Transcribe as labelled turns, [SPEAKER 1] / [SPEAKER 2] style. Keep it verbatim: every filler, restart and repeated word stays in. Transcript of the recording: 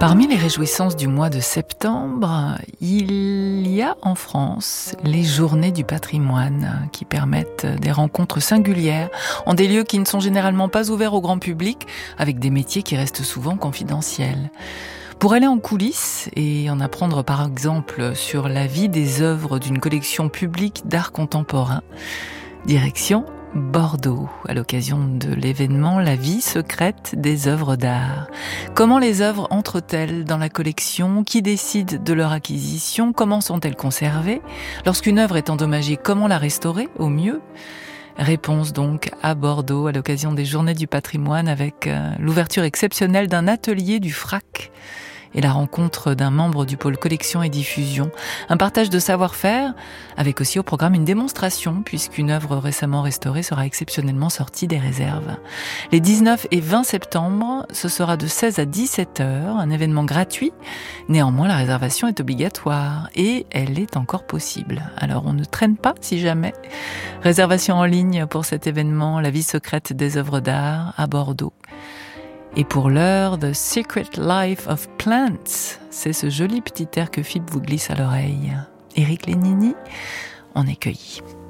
[SPEAKER 1] Parmi les réjouissances du mois de septembre, il y a en France les journées du patrimoine qui permettent des rencontres singulières en des lieux qui ne sont généralement pas ouverts au grand public, avec des métiers qui restent souvent confidentiels. Pour aller en coulisses et en apprendre par exemple sur la vie des œuvres d'une collection publique d'art contemporain, direction Bordeaux, à l'occasion de l'événement La vie secrète des œuvres d'art. Comment les œuvres entrent-elles dans la collection? Qui décide de leur acquisition? Comment sont-elles conservées? Lorsqu'une œuvre est endommagée, comment la restaurer au mieux? Réponse donc à Bordeaux, à l'occasion des Journées du patrimoine, avec euh, l'ouverture exceptionnelle d'un atelier du F R A C et la rencontre d'un membre du pôle collection et diffusion. Un partage de savoir-faire, avec aussi au programme une démonstration, puisqu'une œuvre récemment restaurée sera exceptionnellement sortie des réserves. Les dix-neuf et vingt septembre, ce sera de seize à dix-sept heures, un événement gratuit. Néanmoins, la réservation est obligatoire et elle est encore possible. Alors on ne traîne pas si jamais. Réservation en ligne pour cet événement, La vie secrète des œuvres d'art à Bordeaux. Et pour l'heure, The Secret Life of Plants, c'est ce joli petit air que Philippe vous glisse à l'oreille. Éric Lénini en est cueilli.